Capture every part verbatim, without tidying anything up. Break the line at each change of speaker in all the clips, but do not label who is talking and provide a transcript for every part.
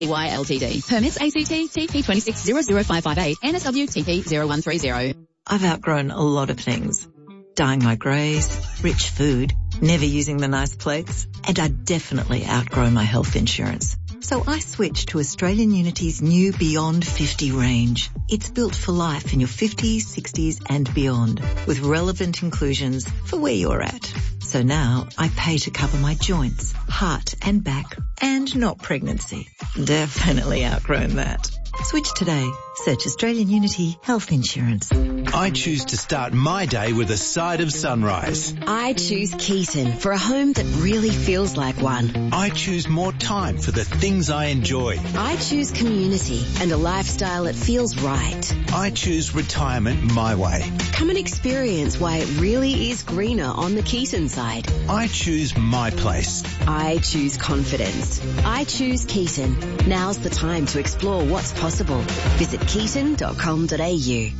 Y L T D. Permits A C T T P two six zero zero five five eight, N S W T P zero one three zero.
I've outgrown a lot of things. Dyeing my greys, rich food, never using the nice plates, and I definitely outgrow my health insurance. So I switched to Australian Unity's new Beyond fifty range. It's built for life in your fifties, sixties and beyond, with relevant inclusions for where you're at. So now I pay to cover my joints, heart and back, and not pregnancy. Definitely outgrown that. Switch today. Search Australian Unity Health Insurance.
I choose to start my day with a side of sunrise.
I choose Keaton for a home that really feels like one.
I choose more time for the things I enjoy.
I choose community and a lifestyle that feels right.
I choose retirement my way.
Come and experience why it really is greener on the Keaton side.
I choose my place.
I choose confidence. I choose Keaton. Now's the time to explore what's possible. Visit keaton dot com dot a u.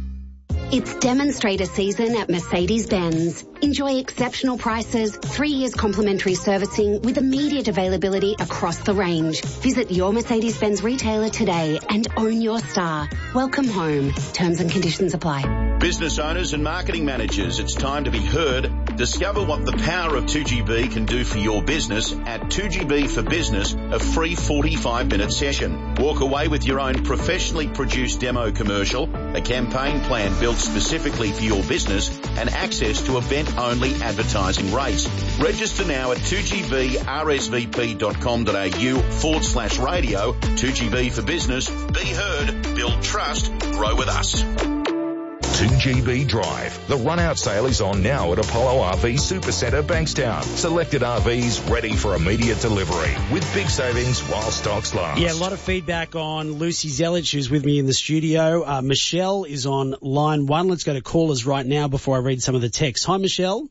It's demonstrator season at Mercedes-Benz. Enjoy exceptional prices, three years complimentary servicing with immediate availability across the range. Visit your Mercedes-Benz retailer today and own your star. Welcome home. Terms and conditions apply.
Business owners and marketing managers, it's time to be heard. Discover what the power of two G B can do for your business at two G B for Business, a free forty-five minute session. Walk away with your own professionally produced demo commercial, a campaign plan built specifically for your business, and access to event-only advertising rates. Register now at two G B R S V P dot com dot a u forward slash radio. two G B for Business. Be heard, build trust, grow with us.
two G B Drive. The run-out sale is on now at Apollo R V Supercentre, Bankstown. Selected R Vs ready for immediate delivery with big savings while stocks last.
Yeah, a lot of feedback on Lucy Zelich, who's with me in the studio. Uh, Michelle is on line one. Let's go to callers right now before I read some of the texts. Hi, Michelle.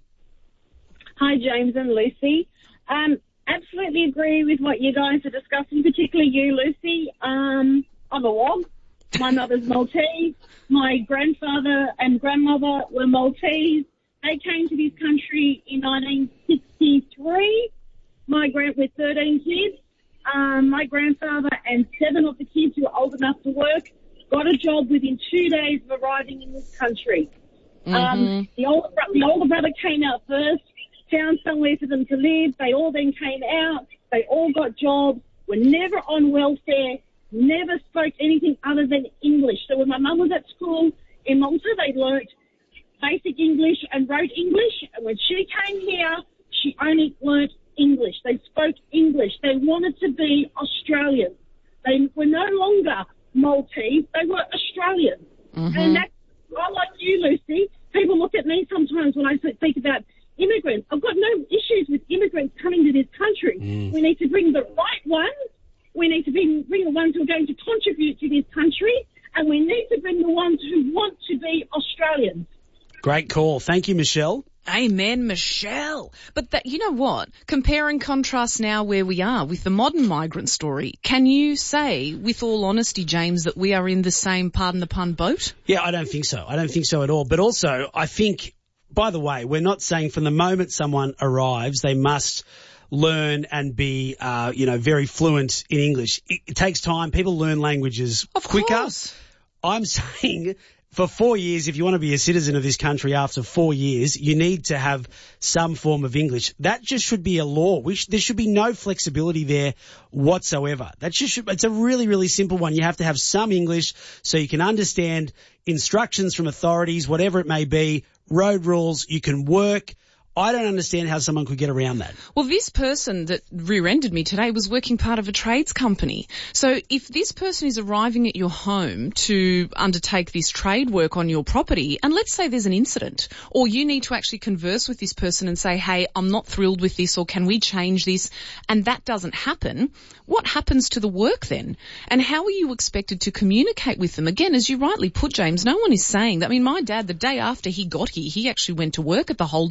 Hi, James and Lucy. Um, absolutely agree with what you guys are discussing, particularly you, Lucy. Um, I'm a wog. My mother's Maltese. My grandfather and grandmother were Maltese. They came to this country in nineteen sixty-three. My grand with thirteen kids. Um, my grandfather and seven of the kids who were old enough to work got a job within two days of arriving in this country. Mm-hmm. Um, the older, the older brother came out first, found somewhere for them to live. They all then came out. They all got jobs. Were never on welfare. Never spoke anything other than English. So when my mum was at school in Malta, they learnt basic English and wrote English. And when she came here, she only learnt English. They spoke English. They wanted to be Australian. They were no longer Maltese. They were Australian. Mm-hmm. And that's, I like you, Lucy. People look at me sometimes when I speak about immigrants. I've got no issues with immigrants coming to this country. Mm. We need to bring the right ones. We need to bring, bring the ones who are going to contribute to this country, and we need to bring the ones who want to be Australians.
Great call. Thank you, Michelle.
Amen, Michelle. But that, you know what? Compare and contrast now where we are with the modern migrant story. Can you say, with all honesty, James, that we are in the same, pardon the pun, boat?
Yeah, I don't think so. I don't think so at all. But also, I think, by the way, we're not saying from the moment someone arrives, they must learn and be, uh, you know, very fluent in English. It, it takes time. People learn languages
of
quicker.
Course.
I'm saying for four years, if you want to be a citizen of this country after four years, you need to have some form of English. That just should be a law. We sh- there should be no flexibility there whatsoever. That just should, it's a really, really simple one. You have to have some English so you can understand instructions from authorities, whatever it may be, road rules, you can work. I don't understand how someone could get around that.
Well, this person that rear-ended me today was working part of a trades company. So if this person is arriving at your home to undertake this trade work on your property, and let's say there's an incident, or you need to actually converse with this person and say, hey, I'm not thrilled with this, or can we change this, and that doesn't happen, what happens to the work then? And how are you expected to communicate with them? Again, as you rightly put, James, no one is saying that. I mean, my dad, the day after he got here, he actually went to work at the Holden factory.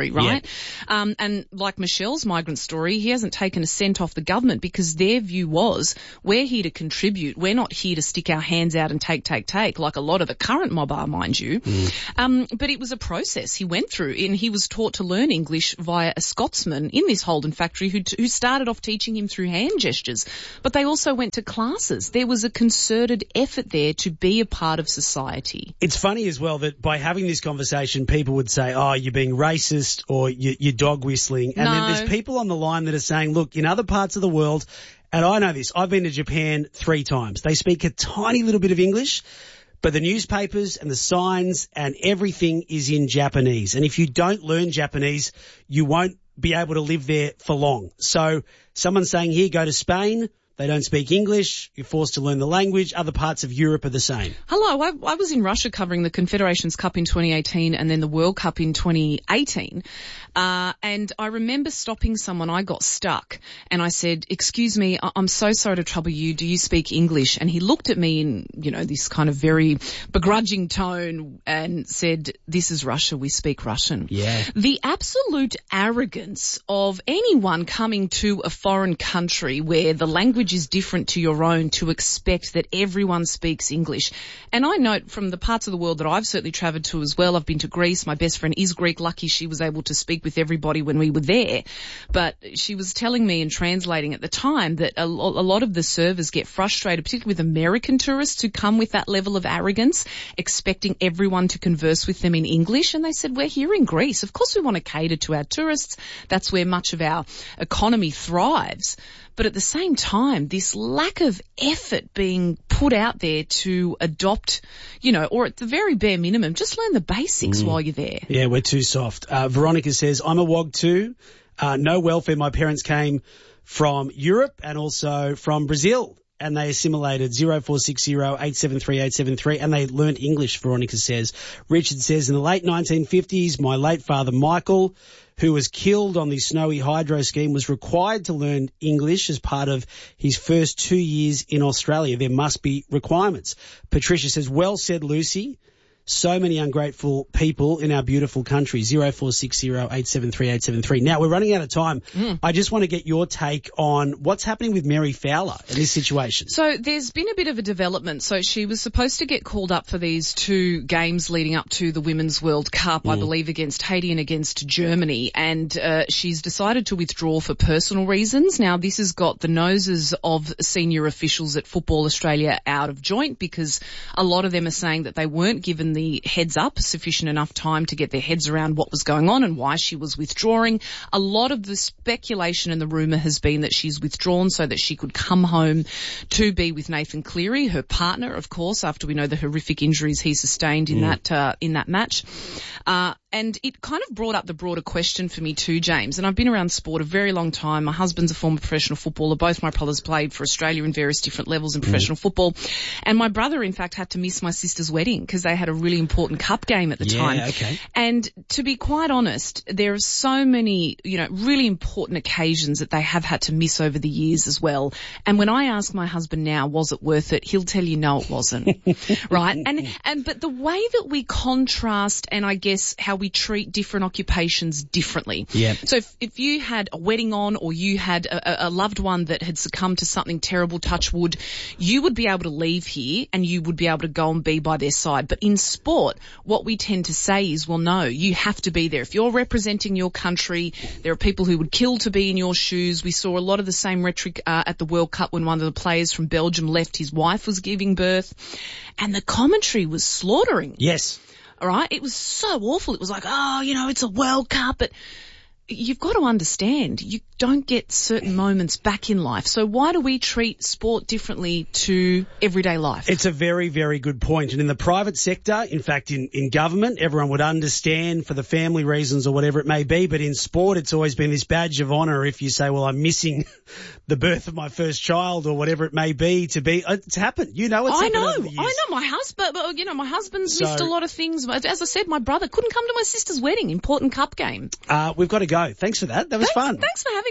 country, right?
Yeah.
Um, and like Michelle's migrant story, he hasn't taken a cent off the government because their view was we're here to contribute. We're not here to stick our hands out and take, take, take, like a lot of the current mob are, mind you. Mm. Um, but it was a process he went through, and he was taught to learn English via a Scotsman in this Holden factory who, who started off teaching him through hand gestures. But they also went to classes. There was a concerted effort there to be a part of society.
It's funny as well that by having this conversation, people would say, oh, you're being racist or you, you're dog whistling. And
no.
then there's people on the line that are saying, look, in other parts of the world, and I know this, I've been to Japan three times. They speak a tiny little bit of English, but the newspapers and the signs and everything is in Japanese. And if you don't learn Japanese, you won't be able to live there for long. So someone's saying here, go to Spain. They don't speak English. You're forced to learn the language. Other parts of Europe are the same.
Hello, I, I was in Russia covering the Confederations Cup in twenty eighteen and then the World Cup in twenty eighteen. Uh, and I remember stopping someone. I got stuck and I said, excuse me, I- I'm so sorry to trouble you. Do you speak English? And he looked at me in, you know, this kind of very begrudging tone and said, this is Russia. We speak Russian.
Yeah.
The absolute arrogance of anyone coming to a foreign country where the language is different to your own to expect that everyone speaks English. And I note from the parts of the world that I've certainly travelled to as well, I've been to Greece. My best friend is Greek. Lucky she was able to speak with everybody when we were there. But she was telling me and translating at the time that a, a lot of the servers get frustrated, particularly with American tourists who come with that level of arrogance, expecting everyone to converse with them in English. And they said, we're here in Greece. Of course we want to cater to our tourists. That's where much of our economy thrives. But at the same time, this lack of effort being put out there to adopt, you know, or at the very bare minimum, just learn the basics mm. while you're there.
Yeah, we're too soft. Uh, Veronica says, I'm a W O G too. Uh, no welfare. My parents came from Europe and also from Brazil. And they assimilated zero four six zero eight seven three eight seven three and they learnt English, Veronica says. Richard says, in the late nineteen fifties, my late father Michael, who was killed on the Snowy Hydro scheme, was required to learn English as part of his first two years in Australia. There must be requirements. Patricia says, well said, Lucy. So many ungrateful people in our beautiful country. zero four six zero eight seven three eight seven three. Now, we're running out of time. Mm. I just want to get your take on what's happening with Mary Fowler in this situation.
So there's been a bit of a development. So she was supposed to get called up for these two games leading up to the Women's World Cup, mm. I believe against Haiti and against Germany. And uh, she's decided to withdraw for personal reasons. Now, this has got the noses of senior officials at Football Australia out of joint because a lot of them are saying that they weren't given the heads up, sufficient enough time to get their heads around what was going on and why she was withdrawing. A lot of the speculation and the rumour has been that she's withdrawn so that she could come home to be with Nathan Cleary, her partner, of course, after we know the horrific injuries he sustained in mm. that uh, in that match. Uh, and it kind of brought up the broader question for me too, James. And I've been around sport a very long time. My husband's a former professional footballer. Both my brothers played for Australia in various different levels in mm. professional football. And my brother, in fact, had to miss my sister's wedding because they had a really important cup game at the
yeah,
time.
Okay.
And to be quite honest, there are so many, you know, really important occasions that they have had to miss over the years as well. And when I ask my husband now, was it worth it? He'll tell you no, it wasn't. Right? And, and, but the way that we contrast and I guess how we treat different occupations differently.
Yeah.
So if, if you had a wedding on or you had a, a loved one that had succumbed to something terrible, touch wood, you would be able to leave here and you would be able to go and be by their side. But in sport, what we tend to say is, well, no, you have to be there. If you're representing your country, there are people who would kill to be in your shoes. We saw a lot of the same rhetoric uh, at the World Cup when one of the players from Belgium left. His wife was giving birth and the commentary was slaughtering.
Yes.
All right. It was so awful. It was like, oh, you know, it's a World Cup, but you've got to understand you don't get certain moments back in life. So why do we treat sport differently to everyday life?
It's a very, very good point. And in the private sector, in fact, in, in government, everyone would understand for the family reasons or whatever it may be. But in sport, it's always been this badge of honour if you say, well, I'm missing the birth of my first child or whatever it may be to be. It's happened. You know, it's
I
happened
know.
over the years.
I know. My husband, but, you know, my husband's
So-
missed a lot of things. As I said, my brother couldn't come to my sister's wedding, important cup game.
Uh, we've got to go. Thanks for that. That was
Thanks,
fun.
thanks for having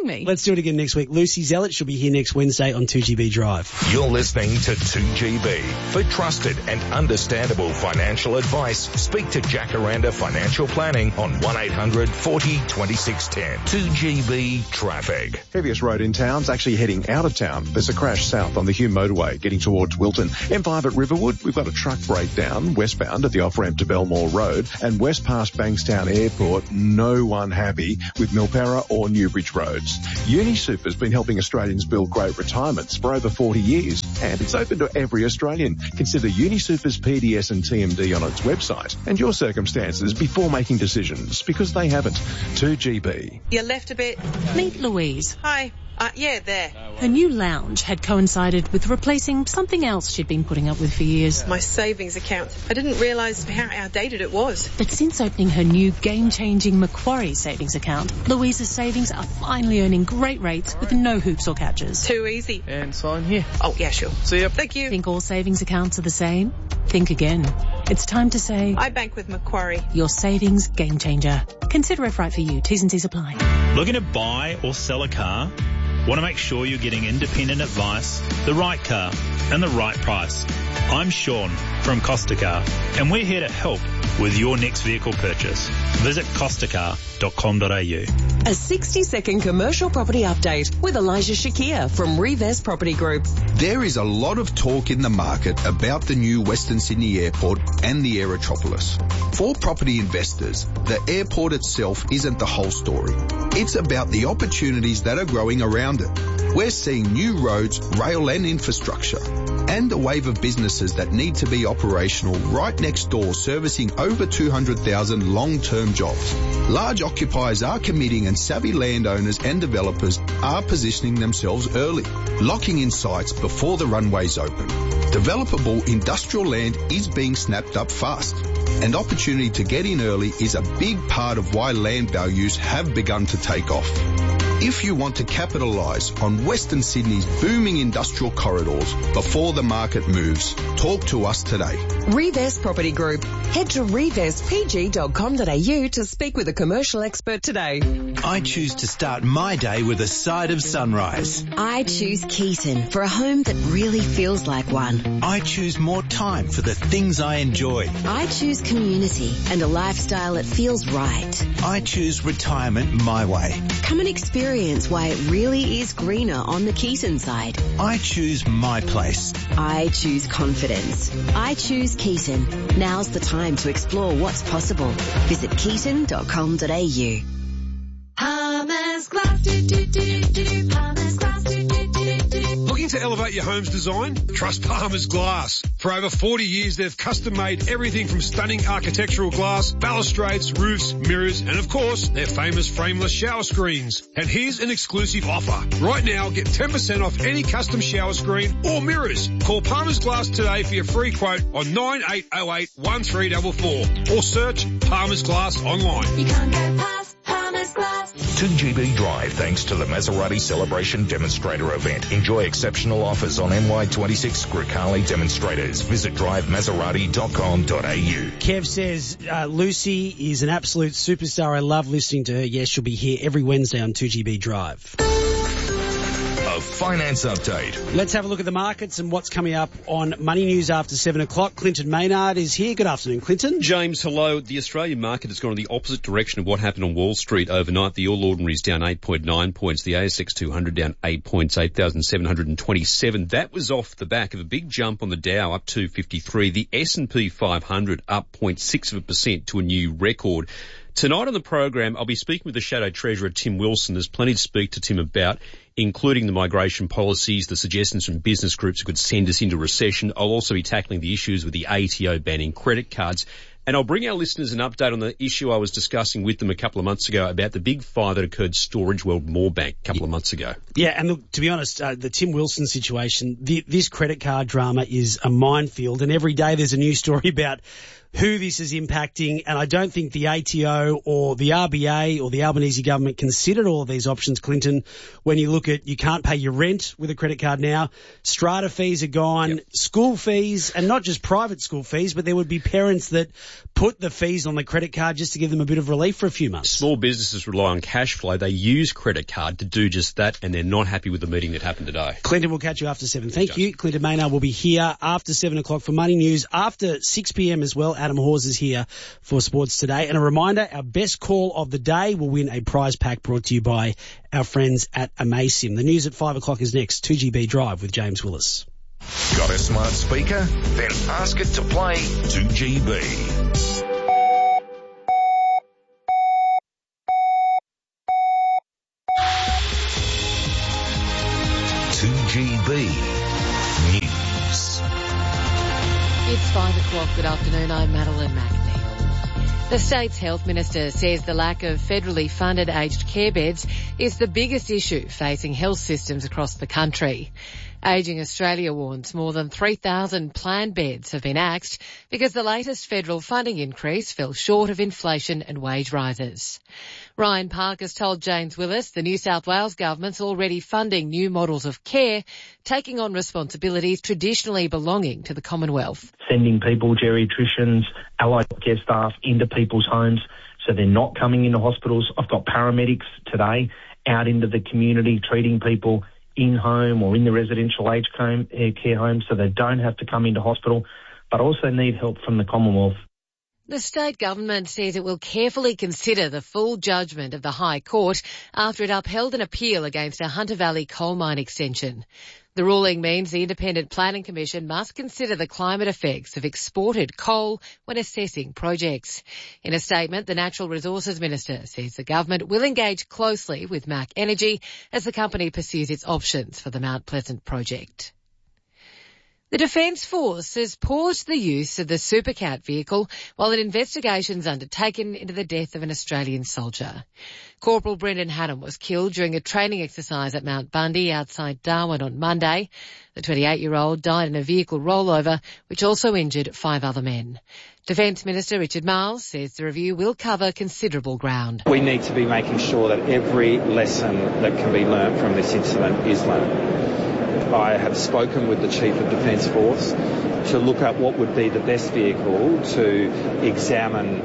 joining me.
Let's do it again next week. Lucy Zellett she'll be here next Wednesday on two G B Drive.
You're listening to two G B. For trusted and understandable financial advice, speak to Jacaranda Financial Planning on one eight hundred forty twenty-six ten. two G B Traffic.
Heaviest road in town's actually heading out of town. There's a crash south on the Hume motorway getting towards Wilton. M five at Riverwood, we've got a truck breakdown westbound at the off-ramp to Belmore Road, and west past Bankstown Airport, no one happy with Milperra or Newbridge roads. UniSuper's been helping Australians build great retirements for over forty years, and it's open to every Australian. Consider UniSuper's P D S and T M D on its website and your circumstances before making decisions, because they haven't. two G B.
You left a bit.
Meet Louise.
Hi. Uh, yeah, there.
Her new lounge had coincided with replacing something else she'd been putting up with for years.
My savings account. I didn't realise how outdated it was.
But since opening her new game-changing Macquarie savings account, Louise's savings are finally earning great rates with no hoops or catches.
Too easy.
And sign here.
Oh, yeah, sure.
See ya.
Thank you.
Think all savings accounts are the same? Think again. It's time to say...
I bank with Macquarie.
Your savings game changer. Consider if right for you. T's and C's apply.
Looking to buy or sell a car? Want to make sure you're getting independent advice, the right car, and the right price. I'm Sean from Costa Car, and we're here to help with your next vehicle purchase. Visit costa car dot com dot a u.
A sixty second commercial property update with Elijah Shakir from Reves Property Group.
There is a lot of talk in the market about the new Western Sydney Airport and the Aerotropolis. For property investors, the airport itself isn't the whole story. It's about the opportunities that are growing around it. We're seeing new roads, rail and infrastructure, and a wave of businesses that need to be operational right next door, servicing over two hundred thousand long-term jobs. Large occupiers are committing, and savvy landowners and developers are positioning themselves early, locking in sites before the runways open. Developable industrial land is being snapped up fast, and opportunity to get in early is a big part of why land values have begun to take off. If you want to capitalise on Western Sydney's booming industrial corridors before the market moves, talk to us today.
Reves Property Group. Head to reves p g dot com dot a u to speak with a commercial expert today.
I choose to start my day with a side of sunrise.
I choose Keaton for a home that really feels like one.
I choose more time for the things I enjoy.
I choose community and a lifestyle that feels right.
I choose retirement my way.
Come and experience why it really is greener on the Keaton side.
I choose my place.
I choose confidence. I choose Keaton. Now's the time to explore what's possible. Visit keaton dot com dot a u.
Palmer's Glass, do, do, do, do, do. Palmer's Glass, do, do, do, do.
Looking to elevate your home's design? Trust Palmer's Glass. For over forty years, they've custom-made everything from stunning architectural glass, balustrades, roofs, mirrors, and of course, their famous frameless shower screens. And here's an exclusive offer. Right now, get ten percent off any custom shower screen or mirrors. Call Palmer's Glass today for your free quote on nine eight oh eight, one three four four or search Palmer's Glass online.
You can't get past Palmer's Glass.
two G B Drive, thanks to the Maserati Celebration Demonstrator event. Enjoy exceptional offers on M Y twenty-six Grecale demonstrators. Visit drive maserati dot com dot a u.
Kev says, uh, Lucy is an absolute superstar. I love listening to her. Yes, she'll be here every Wednesday on two G B Drive.
A finance update.
Let's have a look at the markets and what's coming up on Money News after seven o'clock. Clinton Maynard is here. Good afternoon, Clinton.
James, hello. The Australian market has gone in the opposite direction of what happened on Wall Street overnight. The All Ordinary is down eight point nine points. The A S X two hundred down eight points, eight thousand seven hundred twenty-seven. That was off the back of a big jump on the Dow, up two fifty-three. The S and P five hundred up zero point six percent to a new record. Tonight on the program, I'll be speaking with the Shadow Treasurer, Tim Wilson. There's plenty to speak to Tim about, including the migration policies, the suggestions from business groups that could send us into recession. I'll also be tackling the issues with the A T O banning credit cards. And I'll bring our listeners an update on the issue I was discussing with them a couple of months ago about the big fire that occurred Storage World Moorebank a couple of months ago.
Yeah, and look, to be honest, uh, the Tim Wilson situation, the, this credit card drama is a minefield, and every day there's a new story about who this is impacting, and I don't think the A T O or the R B A or the Albanese government considered all of these options, Clinton, when you look at you can't pay your rent with a credit card now, strata fees are gone, yep. School fees, and not just private school fees, but there would be parents that put the fees on the credit card just to give them a bit of relief for a few months.
Small businesses rely on cash flow. They use credit card to do just that, and they're not happy with the meeting that happened today.
Clinton, we'll catch you after seven. Thank you. Clinton Maynard will be here after seven o'clock for Money News. After six p.m. as well, Adam Hawes is here for Sports Today. And a reminder, our best call of the day will win a prize pack brought to you by our friends at Amasim. The news at five o'clock is next. two G B Drive with James Willis.
Got a smart speaker? Then ask it to play two G B. two G B News.
It's five o'clock. Good afternoon. I'm Madeline McNeil. The state's health minister says the lack of federally funded aged care beds is the biggest issue facing health systems across the country. Ageing Australia warns more than three thousand planned beds have been axed because the latest federal funding increase fell short of inflation and wage rises. Ryan Park has told James Willis the New South Wales government's already funding new models of care, taking on responsibilities traditionally belonging to the Commonwealth.
Sending people, geriatricians, allied care staff into people's homes so they're not coming into hospitals. I've got paramedics today out into the community treating people in-home or in the residential aged care home so they don't have to come into hospital, but also need help from the Commonwealth.
The state government says it will carefully consider the full judgment of the High Court after it upheld an appeal against a Hunter Valley coal mine extension. The ruling means the Independent Planning Commission must consider the climate effects of exported coal when assessing projects. In a statement, the Natural Resources Minister says the government will engage closely with M A C Energy as the company pursues its options for the Mount Pleasant project. The Defence Force has paused the use of the Supercat vehicle while an investigation is undertaken into the death of an Australian soldier. Corporal Brendan Haddam was killed during a training exercise at Mount Bundy outside Darwin on Monday. The twenty-eight-year-old died in a vehicle rollover, which also injured five other men. Defence Minister Richard Marles says the review will cover considerable ground.
We need to be making sure that every lesson that can be learnt from this incident is learnt. I have spoken with the Chief of Defence Force to look at what would be the best vehicle to examine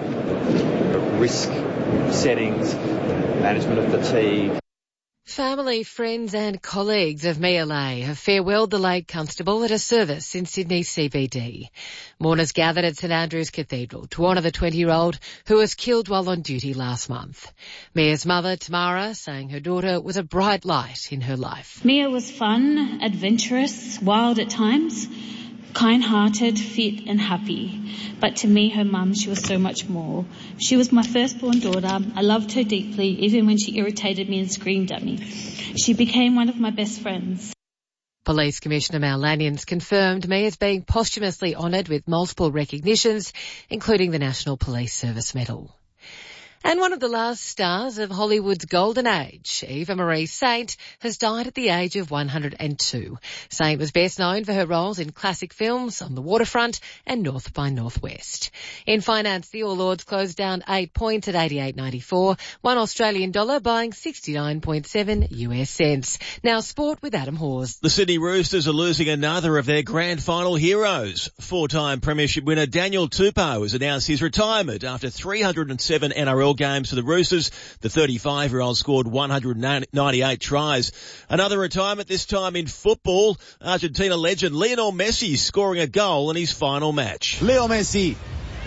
risk settings, management of fatigue.
Family, friends and colleagues of Mia Lay have farewelled the late constable at a service in Sydney C B D. Mourners gathered at St Andrew's Cathedral to honour the twenty-year-old who was killed while on duty last month. Mia's mother, Tamara, saying her daughter was a bright light in her life.
Mia was fun, adventurous, wild at times, kind-hearted, fit and happy. But to me, her mum, she was so much more. She was my firstborn daughter. I loved her deeply, even when she irritated me and screamed at me. She became one of my best friends.
Police Commissioner Mal Lanions confirmed Mia is being posthumously honoured with multiple recognitions, including the National Police Service Medal. And one of the last stars of Hollywood's golden age, Eva Marie Saint, has died at the age of one hundred two. Saint was best known for her roles in classic films On the Waterfront and North by Northwest. In finance, the All Ords closed down eight points at eighty-eight ninety-four, one Australian dollar buying sixty-nine point seven U S cents. Now sport with Adam Hawes.
The Sydney Roosters are losing another of their grand final heroes. Four-time premiership winner Daniel Tupou has announced his retirement after three hundred seven N R L games for the Roosters. The thirty-five-year-old scored one hundred ninety-eight tries. Another retirement, this time in football. Argentina legend Lionel Messi scoring a goal in his final match.
Leo Messi,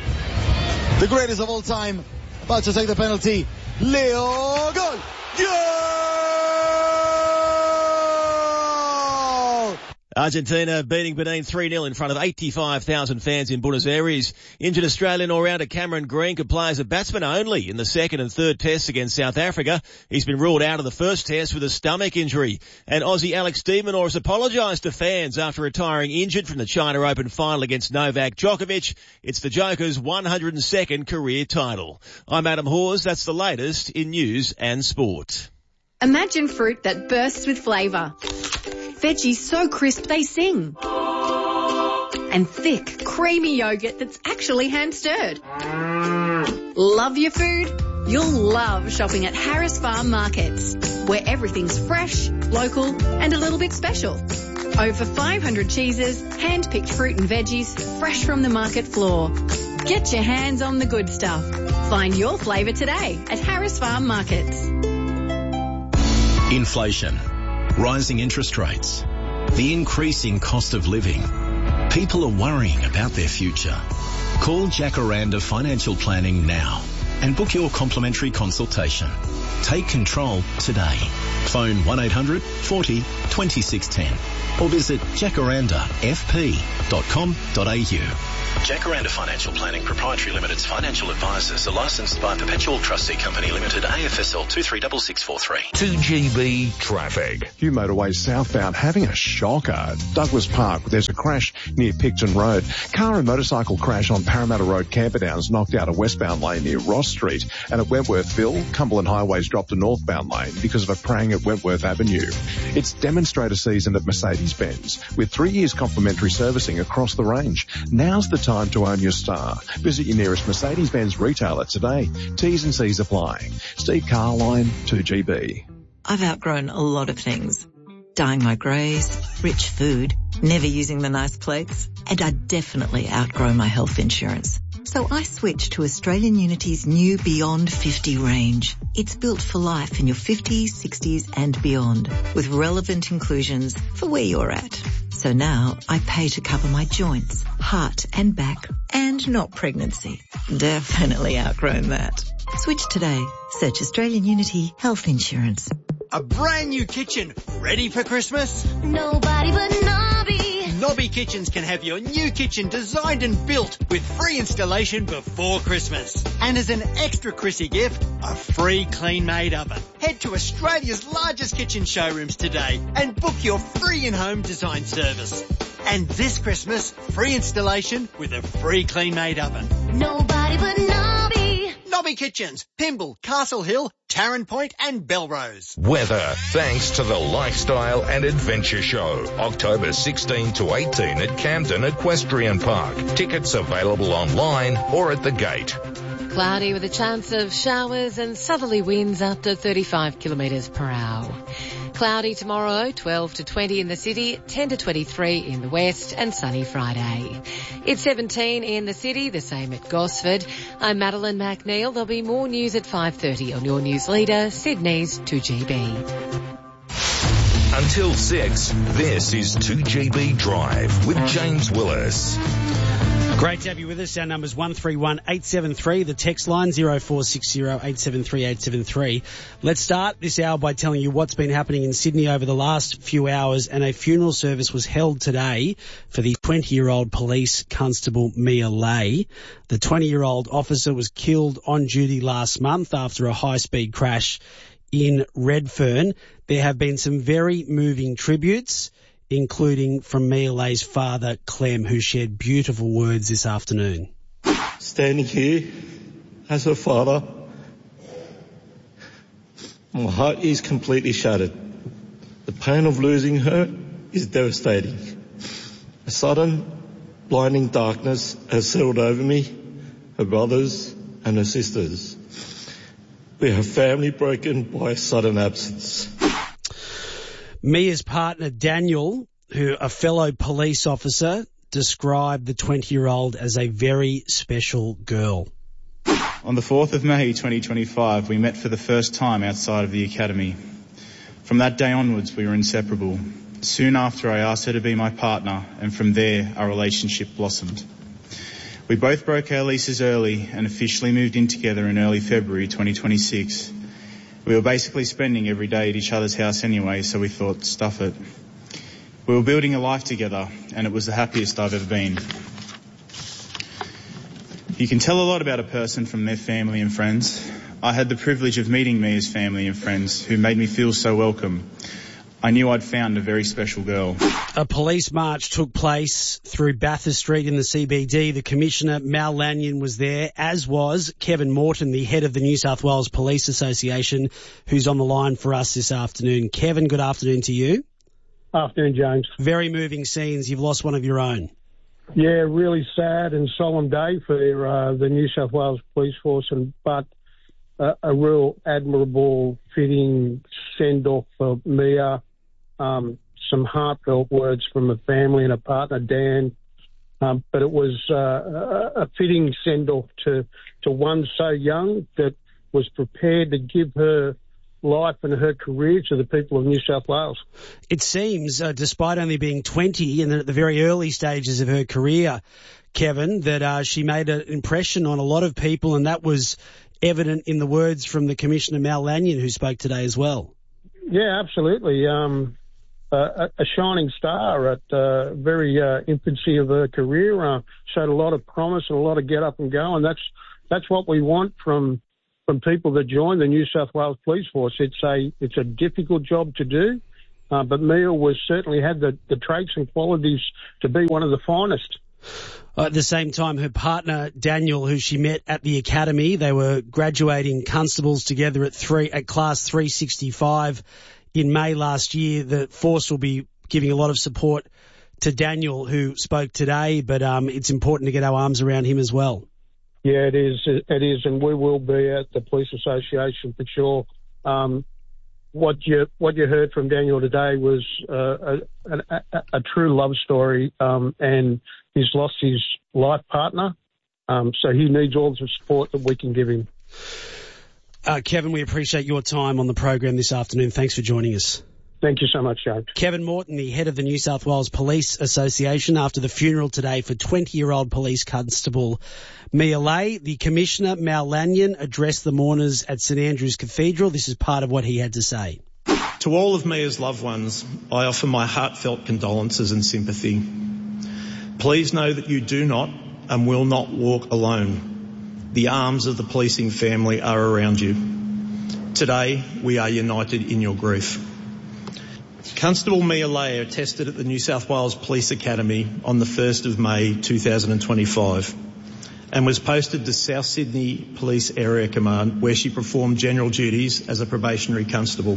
the greatest of all time, about to take the penalty. Leo, goal! Goal!
Argentina beating Benin three nil in front of eighty-five thousand fans in Buenos Aires. Injured Australian all-rounder Cameron Green could play as a batsman only in the second and third tests against South Africa. He's been ruled out of the first test with a stomach injury. And Aussie Alex de Minaur has apologised to fans after retiring injured from the China Open final against Novak Djokovic. It's the Joker's one hundred second career title. I'm Adam Hawes. That's the latest in news and sport.
Imagine fruit that bursts with flavour. Veggies so crisp they sing.
and thick, creamy yogurt that's actually hand-stirred. Love your food? You'll love shopping at Harris Farm Markets, where everything's fresh, local and a little bit special. Over five hundred cheeses, hand-picked fruit and veggies, fresh from the market floor. Get your hands on the good stuff. Find your flavour today at Harris Farm Markets.
Inflation, rising interest rates, the increasing cost of living. People are worrying about their future. Call Jacaranda Financial Planning now and book your complimentary consultation. Take control today. Phone one eight hundred forty twenty-six ten or visit jacaranda f p dot com dot a u. Jacaranda Financial Planning Proprietary Limited's financial advisors are licensed by Perpetual Trustee Company Limited, A F S L two three six six four three.
two G B traffic.
Hugh Motorway southbound having a shocker. Douglas Park, there's a crash near Picton Road. Car and motorcycle crash on Parramatta Road, Camperdown's knocked out a westbound lane near Ross Street. And at Wentworthville, Cumberland Highway's dropped a northbound lane because of a prang at Wentworth Avenue. It's demonstrator season at Mercedes-Benz with three years complimentary servicing across the range. Now's the time to own your star. Visit your nearest Mercedes-Benz retailer today. T's and C's apply. Steve Carline, two G B.
I've outgrown a lot of things. Dyeing my greys, rich food, never using the nice plates, and I definitely outgrow my health insurance. So I switched to Australian Unity's new Beyond fifty range. It's built for life in your fifties, sixties and beyond, with relevant inclusions for where you're at. So now I pay to cover my joints, heart and back, and not pregnancy. Definitely outgrown that. Switch today. Search Australian Unity Health Insurance.
A brand new kitchen ready for Christmas?
Nobody but Nobby.
Nobby Kitchens can have your new kitchen designed and built with free installation before Christmas. And as an extra Chrissy gift, a free clean-made oven. Head to Australia's largest kitchen showrooms today and book your free in-home design service. And this Christmas, free installation with a free clean-made oven.
Nobody but Nobby.
Nobby Kitchens, Pymble, Castle Hill, Tarrant Point and Belrose.
Weather, thanks to the Lifestyle and Adventure Show. October sixteenth to eighteenth at Camden Equestrian Park. Tickets available online or at the gate.
Cloudy with a chance of showers and southerly winds up to thirty-five kilometres per hour. Cloudy tomorrow, twelve to twenty in the city, ten to twenty-three in the west, and sunny Friday. It's seventeen in the city, the same at Gosford. I'm Madeline McNeil. There'll be more news at five thirty on your news leader, Sydney's two G B.
Until six, this is two G B Drive with James Willis.
Great to have you with us. Our number's one three one eight seven three. The text line zero four six zero eight seven three eight seven three. Let's start this hour by telling you what's been happening in Sydney over the last few hours, and a funeral service was held today for the twenty-year-old police constable Mia Lay. The twenty-year-old officer was killed on duty last month after a high-speed crash in Redfern. There have been some very moving tributes, including from Mia Lay's father, Clem, who shared beautiful words this afternoon.
Standing here as her father, my heart is completely shattered. The pain of losing her is devastating. A sudden, blinding darkness has settled over me, her brothers and her sisters. We have family broken by a sudden absence.
Mia's partner, Daniel, who a fellow police officer, described the twenty-year-old as a very special girl.
On the fourth of May twenty twenty-five, we met for the first time outside of the academy. From that day onwards, we were inseparable. Soon after, I asked her to be my partner, and from there, our relationship blossomed. We both broke our leases early and officially moved in together in early February twenty twenty-six. We were basically spending every day at each other's house anyway, so we thought, stuff it. We were building a life together, and it was the happiest I've ever been. You can tell a lot about a person from their family and friends. I had the privilege of meeting Mia's family and friends, who made me feel so welcome. I knew I'd found a very special girl.
A police march took place through Bathurst Street in the C B D. The Commissioner, Mal Lanyon, was there, as was Kevin Morton, the head of the New South Wales Police Association, who's on the line for us this afternoon. Kevin, good afternoon to you.
Afternoon, James.
Very moving scenes. You've lost one of your own.
Yeah, really sad and solemn day for uh, the New South Wales Police Force, and but uh, a real admirable, fitting send-off for Mia. Um, some heartfelt words from a family and a partner, Dan. Um, but it was uh, a, a fitting send-off to, to one so young that was prepared to give her life and her career to the people of New South Wales.
It seems, uh, despite only being twenty and at the very early stages of her career, Kevin, that uh, she made an impression on a lot of people, and that was evident in the words from the Commissioner, Mal Lanyon, who spoke today as well.
Yeah, absolutely. Um, uh, a shining star at uh, very uh, infancy of her career, uh, showed a lot of promise and a lot of get up and go, and that's that's what we want from from people that join the New South Wales Police Force. It's a it's a difficult job to do, uh, but Mia was certainly had the, the traits and qualities to be one of the finest.
At the same time, her partner Daniel, who she met at the academy, they were graduating constables together at three at class three sixty-five in May last year. The force will be giving a lot of support to Daniel, who spoke today, but um, it's important to get our arms around him as well.
Yeah, it is. It is, and we will be at the Police Association for sure. Um, what you what you heard from Daniel today was uh, a, a, a true love story, um, and he's lost his life partner, um, so he needs all the support that we can give him.
Uh, Kevin, we appreciate your time on the program this afternoon. Thanks for joining us.
Thank you so much, James.
Kevin Morton, the head of the New South Wales Police Association, after the funeral today for twenty-year-old police constable Mia Lay. The Commissioner, Mal Lanyon, addressed the mourners at St Andrew's Cathedral. This is part of what he had to say.
To all of Mia's loved ones, I offer my heartfelt condolences and sympathy. Please know that you do not and will not walk alone. The arms of the policing family are around you. Today, we are united in your grief. Constable Mia Lay attested at the New South Wales Police Academy on the first of May two thousand twenty-five and was posted to South Sydney Police Area Command, where she performed general duties as a probationary constable.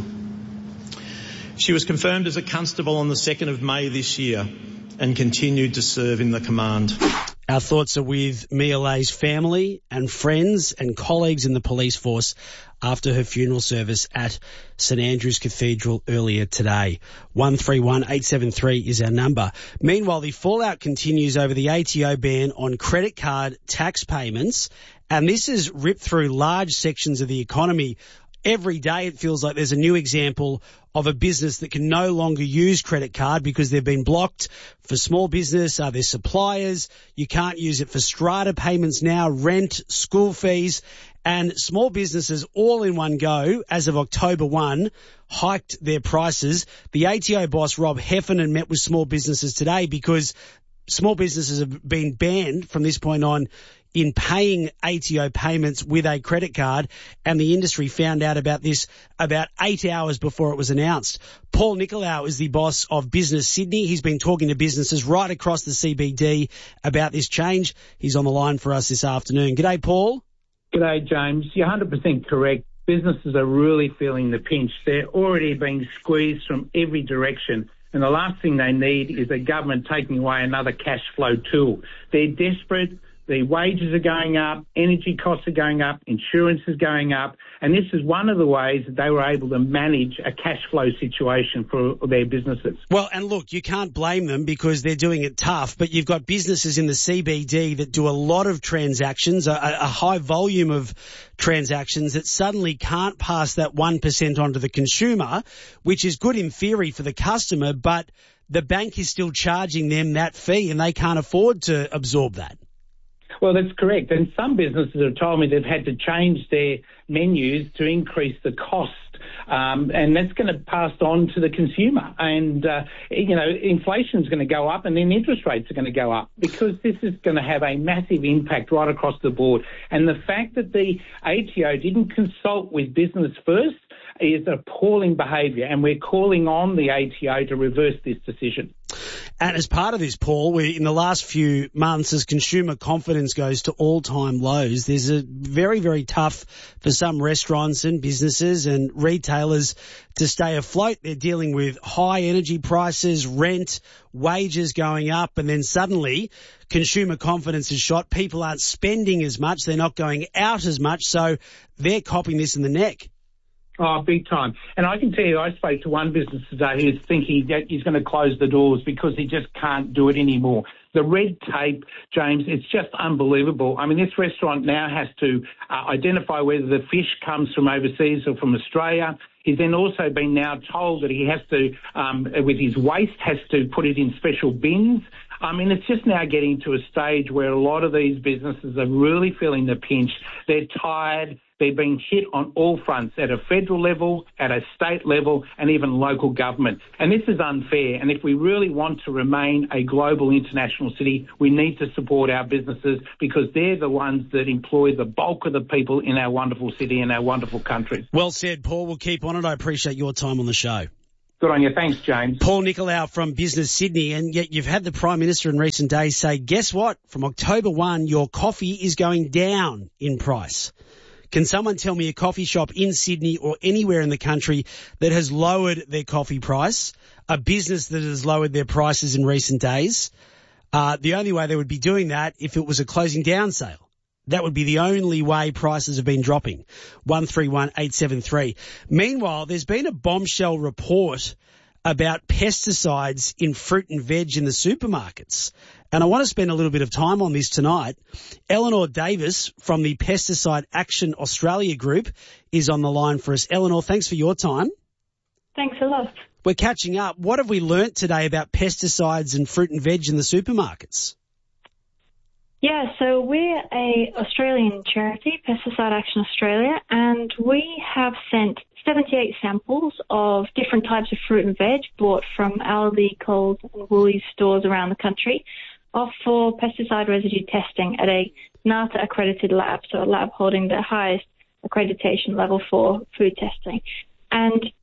She was confirmed as a constable on the second of May this year and continued to serve in the command.
Our thoughts are with Mia Lay's family and friends and colleagues in the police force after her funeral service at St Andrew's Cathedral earlier today. one three one eight seven three is our number. Meanwhile, the fallout continues over the A T O ban on credit card tax payments, and this has ripped through large sections of the economy. Every day it feels like there's a new example of a business that can no longer use credit card because they've been blocked. For small business, are there suppliers? You can't use it for strata payments now, rent, school fees, and small businesses all in one go, as of October first, hiked their prices. The A T O boss, Rob Heffernan, met with small businesses today because small businesses have been banned from this point on in paying A T O payments with a credit card, and the industry found out about this about eight hours before it was announced. Paul Nicolau is the boss of Business Sydney. He's been talking to businesses right across the C B D about this change. He's on the line for us this afternoon. G'day, Paul.
G'day, James. You're one hundred percent correct. Businesses are really feeling the pinch. They're already being squeezed from every direction, and the last thing they need is the government taking away another cash flow tool. They're desperate. The wages are going up, energy costs are going up, insurance is going up, and this is one of the ways that they were able to manage a cash flow situation for their businesses.
Well, and look, you can't blame them because they're doing it tough, but you've got businesses in the C B D that do a lot of transactions, a, a high volume of transactions that suddenly can't pass that one percent onto the consumer, which is good in theory for the customer, but the bank is still charging them that fee and they can't afford to absorb that.
Well, that's correct. And some businesses have told me they've had to change their menus to increase the cost. Um, and that's going to pass on to the consumer. And, uh, you know, inflation is going to go up and then interest rates are going to go up because this is going to have a massive impact right across the board. And the fact that the A T O didn't consult with business first is appalling behaviour, and we're calling on the A T O to reverse this decision.
And as part of this, Paul, we, in the last few months, as consumer confidence goes to all-time lows, there's a very, very tough for some restaurants and businesses and retailers to stay afloat. They're dealing with high energy prices, rent, wages going up, and then suddenly consumer confidence is shot. People aren't spending as much. They're not going out as much, so they're copping this in the neck.
Oh, big time. And I can tell you, I spoke to one business today who's thinking that he's going to close the doors because he just can't do it anymore. The red tape, James, it's just unbelievable. I mean, this restaurant now has to uh, identify whether the fish comes from overseas or from Australia. He's then also been now told that he has to, um, with his waste, has to put it in special bins. I mean, it's just now getting to a stage where a lot of these businesses are really feeling the pinch. They're tired. They're being hit on all fronts, at a federal level, at a state level, and even local government. And this is unfair. And if we really want to remain a global international city, we need to support our businesses because they're the ones that employ the bulk of the people in our wonderful city and our wonderful country.
Well said, Paul. We'll keep on it. I appreciate your time on the show.
Good on you. Thanks, James.
Paul Nicolau from Business Sydney. And yet you've had the Prime Minister in recent days say, guess what? From October first, your coffee is going down in price. Can someone tell me a coffee shop in Sydney or anywhere in the country that has lowered their coffee price, a business that has lowered their prices in recent days? Uh, the only way they would be doing that if it was a closing down sale. That would be the only way prices have been dropping. one three one eight seven three. Meanwhile, there's been a bombshell report about pesticides in fruit and veg in the supermarkets. And I want to spend a little bit of time on this tonight. Eleanor Davis from the Pesticide Action Australia Group is on the line for us. Eleanor, thanks for your time.
Thanks a lot.
We're catching up. What have we learnt today about pesticides and fruit and veg in the supermarkets?
Yeah, so we're a Australian charity, Pesticide Action Australia, and we have sent seventy-eight samples of different types of fruit and veg bought from Aldi, Coles and Woolies stores around the country off for pesticide residue testing at a NATA accredited lab, so a lab holding the highest accreditation level for food testing. And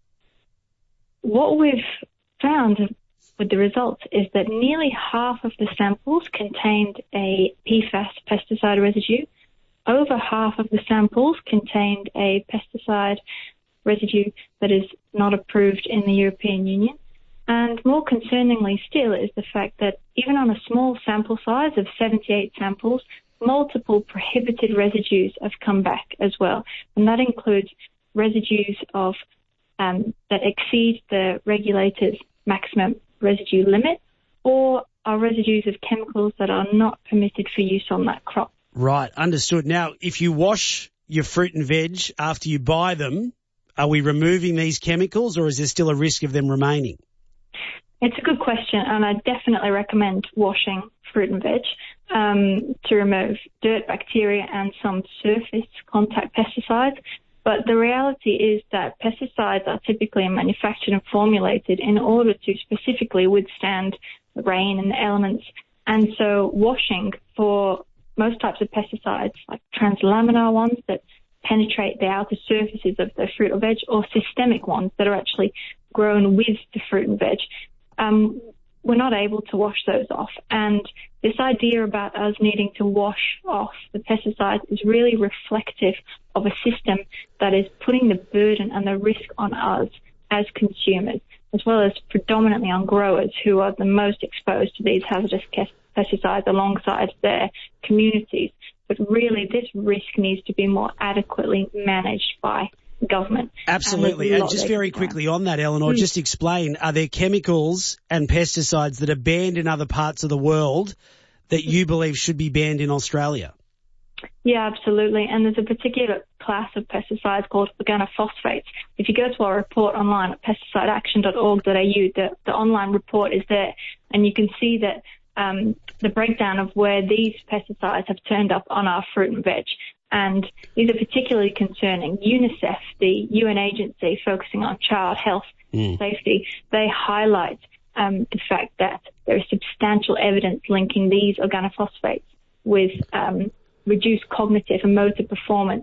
what we've found with the results is that nearly half of the samples contained a P FAS pesticide residue. Over half of the samples contained a pesticide residue that is not approved in the European Union. And more concerningly still is the fact that even on a small sample size of seventy-eight samples, multiple prohibited residues have come back as well. And that includes residues of um, that exceed the regulator's maximum residue limit or are residues of chemicals that are not permitted for use on that crop.
Right, understood. Now, if you wash your fruit and veg after you buy them, are we removing these chemicals or is there still a risk of them remaining?
It's a good question, and I definitely recommend washing fruit and veg um, to remove dirt, bacteria, and some surface contact pesticides. But the reality is that pesticides are typically manufactured and formulated in order to specifically withstand the rain and the elements. And so washing for most types of pesticides, like translaminar ones that penetrate the outer surfaces of the fruit or veg, or systemic ones that are actually grown with the fruit and veg, um, we're not able to wash those off. And this idea about us needing to wash off the pesticides is really reflective of a system that is putting the burden and the risk on us as consumers, as well as predominantly on growers who are the most exposed to these hazardous pesticides alongside their communities. But really, this risk needs to be more adequately managed by government.
Absolutely. And, and just very quickly on that, Eleanor, mm. just explain, are there chemicals and pesticides that are banned in other parts of the world that you believe should be banned in Australia?
Yeah, absolutely. And there's a particular class of pesticides called organophosphates. If you go to our report online at pesticide action dot org dot a u, the, the online report is there, and you can see that um, the breakdown of where these pesticides have turned up on our fruit and veg. And these are particularly concerning. UNICEF, the U N agency focusing on child health and mm. safety, they highlight um, the fact that there is substantial evidence linking these organophosphates with um, reduced cognitive and motor performance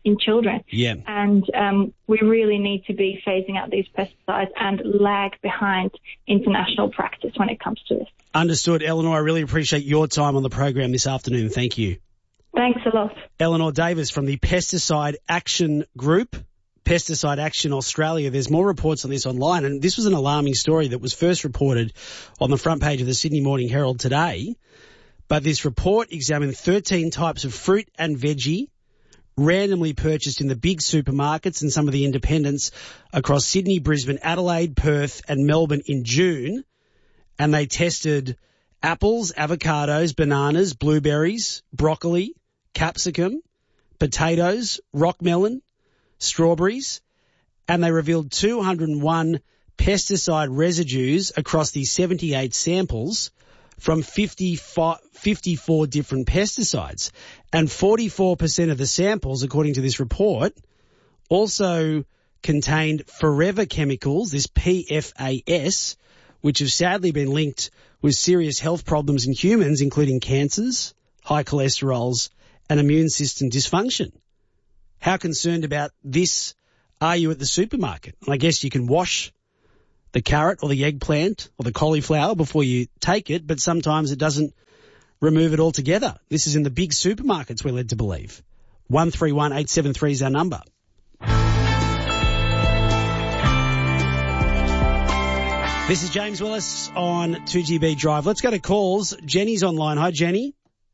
in children.
Yeah.
And um, we really need to be phasing out these pesticides and lag behind international practice when it comes to this.
Understood. Eleanor, I really appreciate your time on the program this afternoon. Thank you.
Thanks a lot.
Eleanor Davis from the Pesticide Action Group, Pesticide Action Australia. There's more reports on this online, and this was an alarming story that was first reported on the front page of the Sydney Morning Herald today. But this report examined thirteen types of fruit and veggie randomly purchased in the big supermarkets and some of the independents across Sydney, Brisbane, Adelaide, Perth and Melbourne in June. And they tested apples, avocados, bananas, blueberries, broccoli, capsicum, potatoes, rock melon, strawberries, and they revealed two hundred one pesticide residues across the seventy-eight samples from fifty-four different pesticides. And forty-four percent of the samples, according to this report, also contained forever chemicals, this P F A S, which have sadly been linked with serious health problems in humans, including cancers, high cholesterols, and immune system dysfunction. How concerned about this are you at the supermarket? And I guess you can wash the carrot or the eggplant or the cauliflower before you take it, but sometimes it doesn't remove it altogether. This is in the big supermarkets, we're led to believe. one three one eight seven three is our number. This is James Willis on two G B Drive. Let's go to calls. Jenny's online. Hi, Jenny.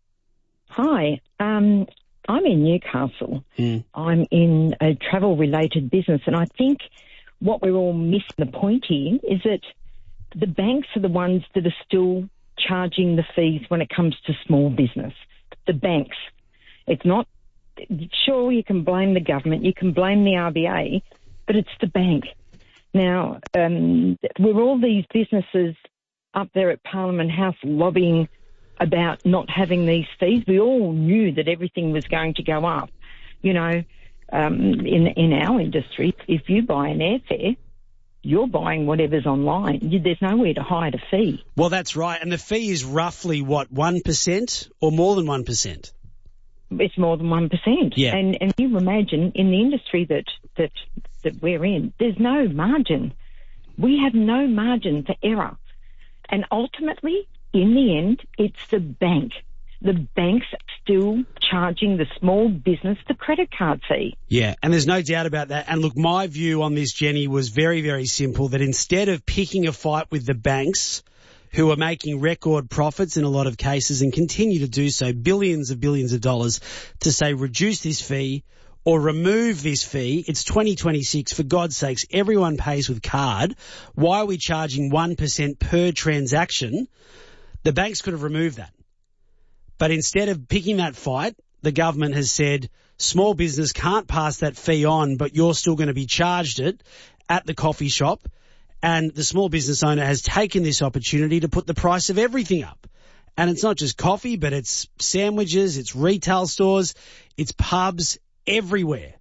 Hi. Um, I'm in Newcastle.
Mm.
I'm in a travel-related business, and I think what we're all missing the point here is that the banks are the ones that are still charging the fees when it comes to small business. The banks. It's not, sure, you can blame the government, you can blame the R B A, but it's the bank. Now, um, were all these businesses up there at Parliament House lobbying about not having these fees? We all knew that everything was going to go up. You know, um, in in our industry, if you buy an airfare, you're buying whatever's online. You, there's nowhere to hide a fee.
Well, that's right. And the fee is roughly, what, one percent or more than one percent?
It's more than one percent.
Yeah.
And, and you imagine in the industry that, that, that we're in, there's no margin. We have no margin for error. And ultimately, in the end, it's the bank. The bank's still charging the small business the credit card fee.
Yeah, and there's no doubt about that. And look, my view on this, Jenny, was very, very simple, that instead of picking a fight with the banks, who are making record profits in a lot of cases and continue to do so, billions of billions of dollars, to say reduce this fee or remove this fee. It's twenty twenty-six. For God's sakes, everyone pays with card. Why are we charging one percent per transaction? The banks could have removed that. But instead of picking that fight, the government has said small business can't pass that fee on, but you're still going to be charged it at the coffee shop. And the small business owner has taken this opportunity to put the price of everything up. And it's not just coffee, but it's sandwiches, it's retail stores, it's pubs, everywhere.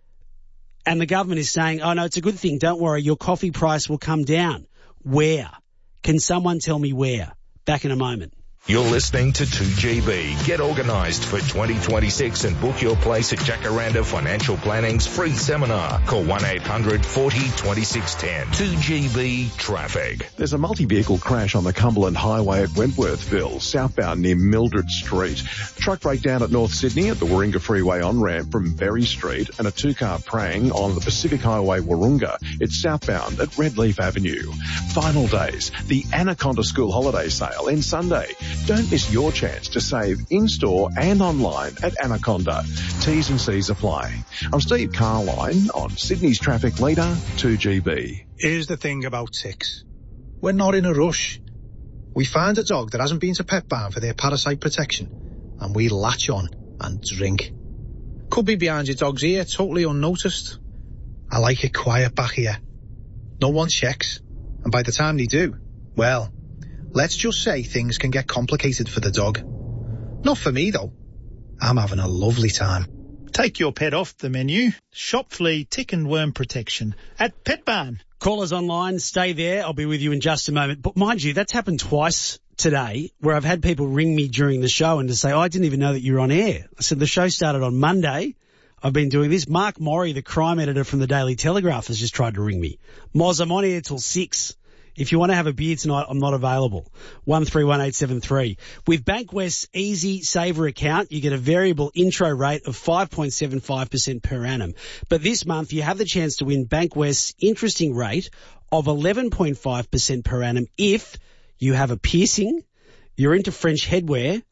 And the government is saying, oh, no, it's a good thing. Don't worry, your coffee price will come down. Where? Can someone tell me where? Back in a moment.
You're listening to two G B. Get organised for twenty twenty-six and book your place at Jacaranda Financial Planning's free seminar. Call one eight hundred forty twenty-six ten. two G B Traffic.
There's a multi-vehicle crash on the Cumberland Highway at Wentworthville, southbound near Mildred Street. Truck breakdown at North Sydney at the Warringah Freeway on-ramp from Berry Street, and a two-car prang on the Pacific Highway Warringah. It's southbound at Redleaf Avenue. Final days, the Anaconda School Holiday Sale ends Sunday. Don't miss your chance to save in-store and online at Anaconda. T's and C's apply. I'm Steve Carline on Sydney's Traffic Leader, two G B.
Here's the thing about ticks. We're not in a rush. We find a dog that hasn't been to Pet Barn for their parasite protection, and we latch on and drink. Could be behind your dog's ear, totally unnoticed. I like it quiet back here. No one checks, and by the time they do, well, let's just say things can get complicated for the dog. Not for me, though. I'm having a lovely time.
Take your pet off the menu. Shop flea, tick and worm protection at Pet Barn.
Callers online, stay there. I'll be with you in just a moment. But mind you, that's happened twice today where I've had people ring me during the show and to say, oh, I didn't even know that you were on air. I said, the show started on Monday. I've been doing this. Mark Morrie, the crime editor from the Daily Telegraph, has just tried to ring me. Moz, I'm on air till six. If you want to have a beer tonight, I'm not available. one three one eight seven three. With Bankwest's Easy Saver account, you get a variable intro rate of five point seven five percent per annum. But this month, you have the chance to win Bankwest's interesting rate of eleven point five percent per annum if you have a piercing, you're into French headwear,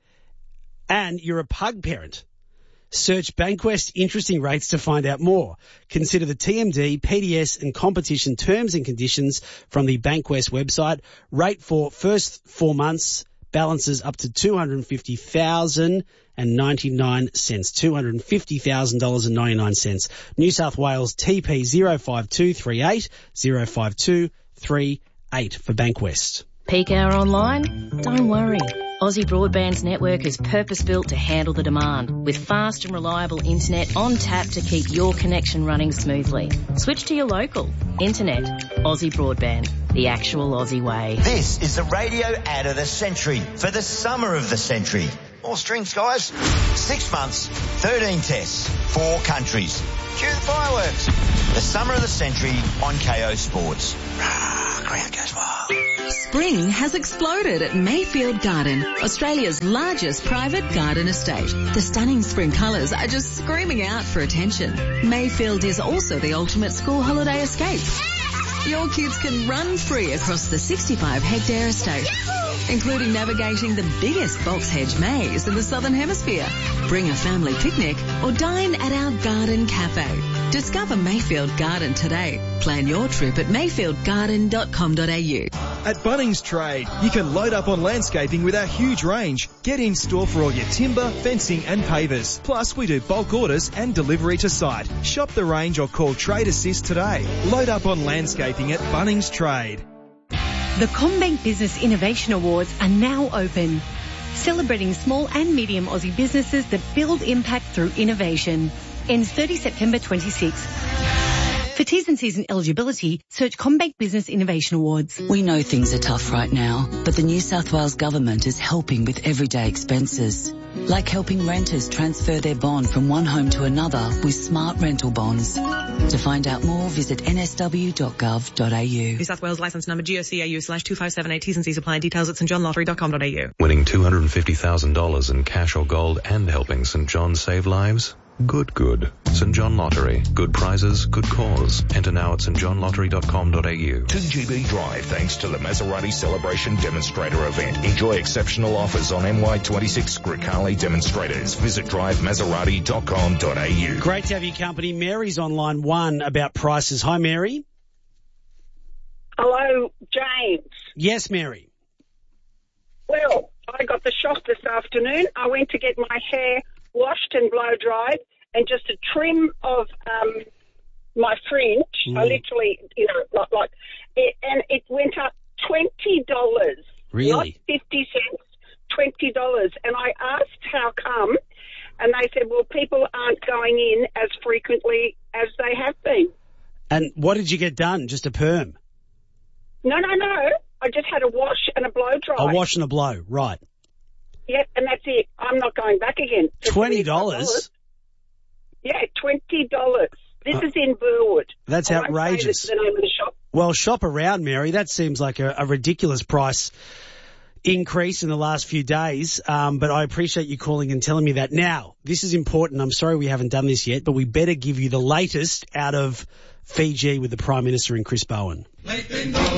and you're a pug parent. Search Bankwest interesting rates to find out more. Consider the T M D, P D S and competition terms and conditions from the Bankwest website. Rate for first four months, balances up to two hundred fifty thousand dollars ninety-nine cents. two hundred fifty thousand dollars ninety-nine cents. New South Wales T P zero five two three eight, zero five two three eight for Bankwest.
Peak hour online? Don't worry. Aussie Broadband's network is purpose-built to handle the demand, with fast and reliable internet on tap to keep your connection running smoothly. Switch to your local. Internet. Aussie Broadband. The actual Aussie way.
This is the radio ad of the century for the summer of the century. More strings, guys. Six months, thirteen tests, four countries. Cue the fireworks. The summer of the century on K O Sports. Rah, crowd goes wild.
Spring has exploded at Mayfield Garden, Australia's largest private garden estate. The stunning spring colours are just screaming out for attention. Mayfield is also the ultimate school holiday escape. Your kids can run free across the sixty-five hectare estate, including navigating the biggest box hedge maze in the Southern Hemisphere. Bring a family picnic or dine at our garden cafe. Discover Mayfield Garden today. Plan your trip at mayfield garden dot com dot a u.
At Bunnings Trade, you can load up on landscaping with our huge range. Get in store for all your timber, fencing and pavers. Plus, we do bulk orders and delivery to site. Shop the range or call Trade Assist today. Load up on landscaping at Bunnings Trade.
The CommBank Business Innovation Awards are now open, celebrating small and medium Aussie businesses that build impact through innovation. Ends thirtieth September twenty-sixth. For T's and C's and eligibility, search CommBank Business Innovation Awards.
We know things are tough right now, but the New South Wales Government is helping with everyday expenses, like helping renters transfer their bond from one home to another with smart rental bonds. To find out more, visit n s w dot gov dot a u.
New South Wales licence number G O C A U slash two five seven eight. T's and C's apply. Details at st john lottery dot com dot a u.
Winning two hundred fifty thousand dollars in cash or gold and helping St John save lives? Good, good. St John Lottery. Good prizes, good cause. Enter now at st john lottery dot com dot a u.
two G B Drive, thanks to the Maserati Celebration Demonstrator event. Enjoy exceptional offers on M Y twenty-six Grecale demonstrators. Visit drive maserati dot com dot a u.
Great to have your company. Mary's on line one about prices. Hi, Mary.
Hello, James.
Yes, Mary.
Well, I got the shock this afternoon. I went to get my hair washed and blow dried, and just a trim of um, my fringe. Mm. I literally, you know, like, like it, and it went up twenty dollars.
Really?
Not fifty cents, twenty dollars. And I asked how come, and they said, well, people aren't going in as frequently as they have been.
And what did you get done? Just a perm?
No, no, no. I just had a wash and a blow dry.
A wash and a blow, right.
Yep, and that's it. I'm not going back again.
twenty dollars?
Yeah, twenty dollars. This uh, is in Burwood.
That's
I
outrageous.
The name of the shop.
Well, shop around, Mary. That seems like a, a ridiculous price increase in the last few days, um, but I appreciate you calling and telling me that. Now, this is important. I'm sorry we haven't done this yet, but we better give you the latest out of Fiji with the Prime Minister and Chris Bowen.